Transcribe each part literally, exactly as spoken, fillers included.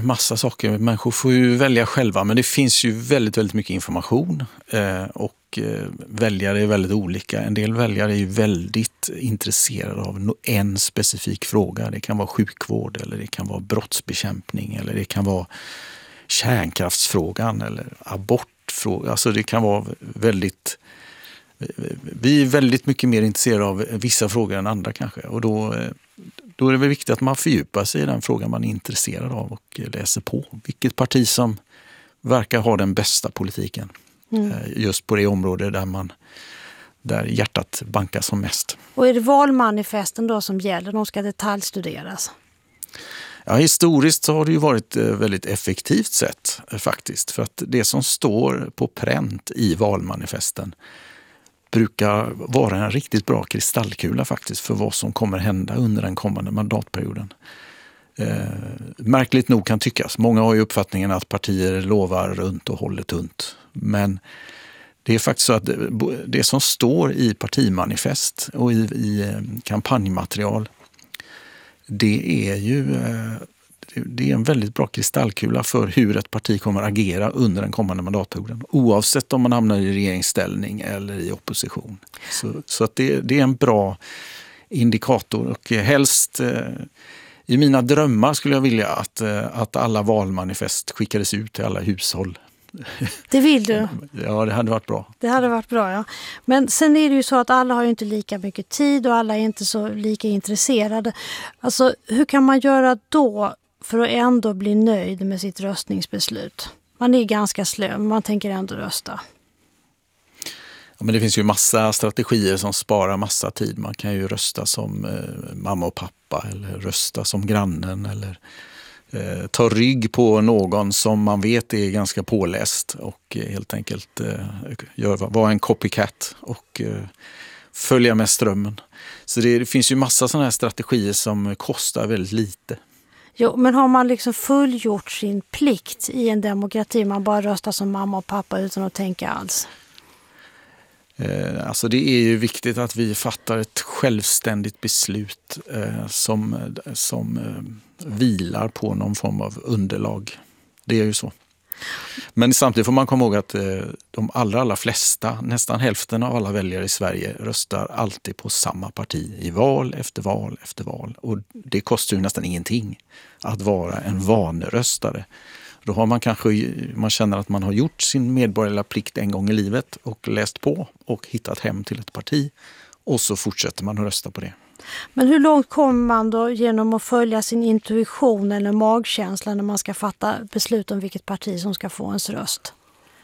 massa saker. Människor får ju välja själva, men det finns ju väldigt, väldigt mycket information eh, och eh, väljare är väldigt olika. En del väljare är ju väldigt intresserade av en specifik fråga. Det kan vara sjukvård eller det kan vara brottsbekämpning eller det kan vara kärnkraftsfrågan eller abortfrågan. Alltså det kan vara väldigt... Vi är väldigt mycket mer intresserade av vissa frågor än andra kanske, och då, då är det väl viktigt att man fördjupar sig i den frågan man är intresserad av och läser på. Vilket parti som verkar ha den bästa politiken mm. just på det område där, man, där hjärtat bankar som mest. Och är det valmanifesten då som gäller? De ska detaljstuderas? Ja, historiskt så har det ju varit väldigt effektivt sätt faktiskt, för att det som står på pränt i valmanifesten brukar vara en riktigt bra kristallkula faktiskt för vad som kommer hända under den kommande mandatperioden. Eh, märkligt nog kan tyckas. Många har ju uppfattningen att partier lovar runt och håller tunt. Men det är faktiskt så att det som står i partimanifest och i, i kampanjmaterial, det är ju eh, det är en väldigt bra kristallkula för hur ett parti kommer agera under den kommande mandatperioden. Oavsett om man hamnar i regeringsställning eller i opposition. Så, så att det, det är en bra indikator. Och helst eh, i mina drömmar skulle jag vilja att, eh, att alla valmanifest skickades ut till alla hushåll. Det vill du? Ja, det hade varit bra. Det hade varit bra, ja. Men sen är det ju så att alla har ju inte lika mycket tid och alla är inte så lika intresserade. Alltså, hur kan man göra då för att ändå bli nöjd med sitt röstningsbeslut? Man är ganska slö, men man tänker ändå rösta. Ja, men det finns ju massa strategier som sparar massa tid. Man kan ju rösta som eh, mamma och pappa eller rösta som grannen eller eh, ta rygg på någon som man vet är ganska påläst och eh, helt enkelt eh, gör, vara en copycat och eh, följa med strömmen. Så det, det finns ju massa sådana här strategier som kostar väldigt lite. Jo, men har man liksom fullgjort sin plikt i en demokrati, man bara röstar som mamma och pappa utan att tänka alls? Eh, alltså det är ju viktigt att vi fattar ett självständigt beslut eh, som, som eh, vilar på någon form av underlag. Det är ju så. Men samtidigt får man komma ihåg att eh, de allra, allra flesta, nästan hälften av alla väljare i Sverige röstar alltid på samma parti i val efter val efter val. Och det kostar ju nästan ingenting att vara en vaneröstare. Då har man kanske, man känner att man har gjort sin medborgerliga plikt en gång i livet och läst på och hittat hem till ett parti och så fortsätter man att rösta på det. Men hur långt kommer man då genom att följa sin intuition eller magkänsla när man ska fatta beslut om vilket parti som ska få ens röst?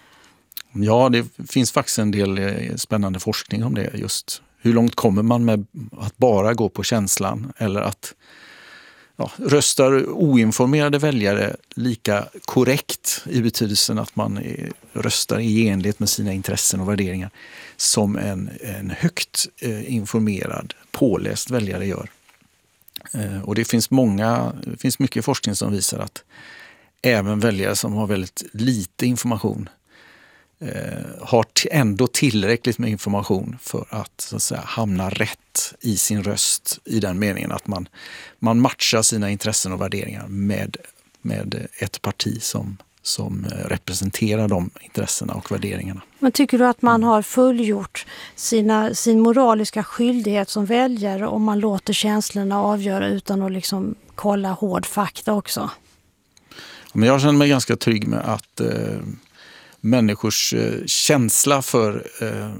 Ja, det finns faktiskt en del spännande forskning om det. Just hur långt kommer man med att bara gå på känslan eller att ja, röstar oinformerade väljare lika korrekt i betydelsen att man är, röstar i enlighet med sina intressen och värderingar som en, en högt eh, informerad, påläst väljare gör. Eh, och det finns, många, det finns mycket forskning som visar att även väljare som har väldigt lite information eh, har t- ändå tillräckligt med information för att, så att säga, hamna rätt i sin röst i den meningen att man, man matchar sina intressen och värderingar med, med ett parti som, som representerar de intressena och värderingarna. Men tycker du att man har fullgjort sina, sin moraliska skyldighet som väljare om man låter känslorna avgöra utan att liksom kolla hård fakta också? Men jag känner mig ganska trygg med att eh, människors eh, känsla för eh,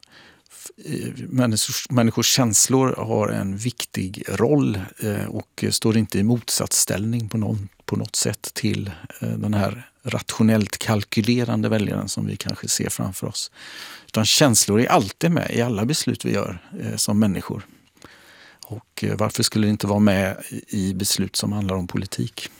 Människors, människors känslor har en viktig roll eh, och står inte i motsatsställning på, någon, på något sätt till eh, den här rationellt kalkylerande väljaren som vi kanske ser framför oss. Utan känslor är alltid med i alla beslut vi gör eh, som människor. Och eh, varför skulle det inte vara med i beslut som handlar om politik?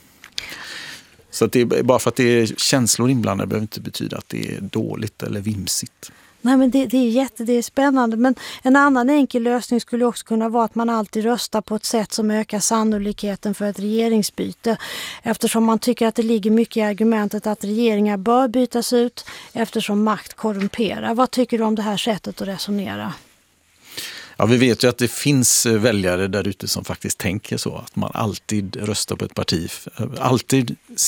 Så att det är, bara för att det är känslor inblandade behöver inte betyda att det är dåligt eller vimsigt. Nej, men det, det är jätte, det är spännande. Men en annan enkel lösning skulle också kunna vara att man alltid röstar på ett sätt som ökar sannolikheten för ett regeringsbyte. Eftersom man tycker att det ligger mycket i argumentet att regeringar bör bytas ut eftersom makt korrumperar. Vad tycker du om det här sättet att resonera? Ja, vi vet ju att det finns väljare där ute som faktiskt tänker så. Att man alltid röstar på ett parti. Alltid